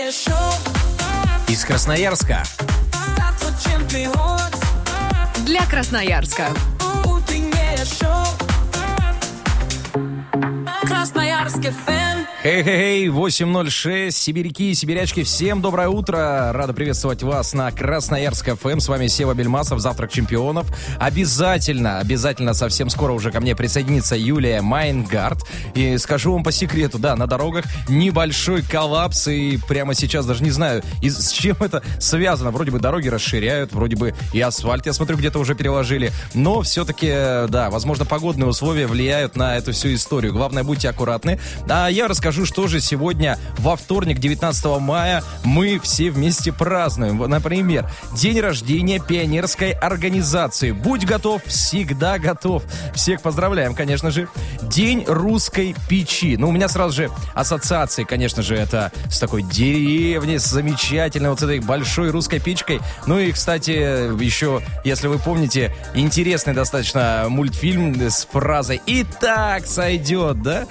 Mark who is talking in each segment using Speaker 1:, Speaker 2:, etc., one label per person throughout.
Speaker 1: Из Красноярска.
Speaker 2: Для Красноярска. Красноярский фэн.
Speaker 1: Хей-хей-хей, 8.06, сибиряки и сибирячки, всем доброе утро. Рада приветствовать вас на Красноярск ФМ. С вами Сева Бельмасов, Завтрак чемпионов. Обязательно, совсем скоро уже ко мне присоединится Юлия Майнгард. И скажу вам по секрету, да, на дорогах небольшой коллапс. И прямо сейчас даже не знаю, с чем это связано. Вроде бы дороги расширяют, вроде бы и асфальт, я смотрю, где-то уже переложили. Но все-таки, да, возможно, погодные условия влияют на эту всю историю. Главное, будьте аккуратны. А я расскажу, что же сегодня, во вторник, 19 мая, мы все вместе празднуем. Например, день рождения пионерской организации. Будь готов, всегда готов. Всех поздравляем, конечно же. День русской печи. Ну, у меня сразу же ассоциации, конечно же, это с такой деревней, с замечательной, вот с этой большой русской печкой. Ну и, кстати, еще, если вы помните, интересный достаточно мультфильм с фразой «И так сойдет», да?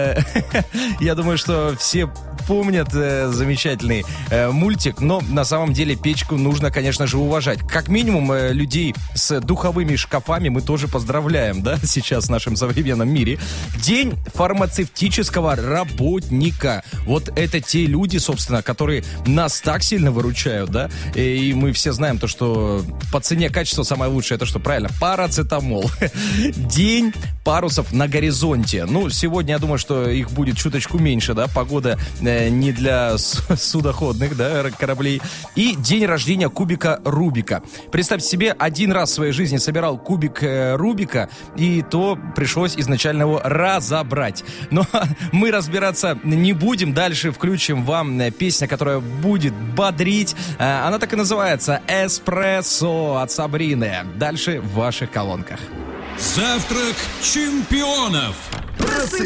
Speaker 1: Я думаю, что все помнят замечательный мультик, но на самом деле печку нужно, конечно же, уважать. Как минимум, людей с духовыми шкафами мы тоже поздравляем, да, сейчас в нашем современном мире. День фармацевтического работника. Вот это те люди, собственно, которые нас так сильно выручают, да, и мы все знаем то, что по цене качество самое лучшее, это что, правильно, парацетамол. День парусов на горизонте. Ну, сегодня, я думаю, что их будет чуточку меньше, да, погода не для судоходных, да, кораблей. И день рождения кубика Рубика. Представьте себе, один раз в своей жизни собирал кубик Рубика, и то пришлось изначально его разобрать. Но мы разбираться не будем. Дальше включим вам песню, которая будет бодрить. Она так и называется «Эспрессо» от Сабрины. Дальше в ваших колонках.
Speaker 3: Завтрак чемпионов.